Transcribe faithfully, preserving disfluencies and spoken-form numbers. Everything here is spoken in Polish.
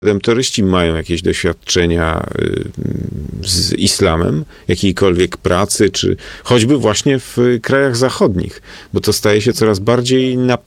Redemptoryści mają jakieś doświadczenia z islamem, jakiejkolwiek pracy, czy choćby właśnie w krajach zachodnich, bo to staje się coraz bardziej na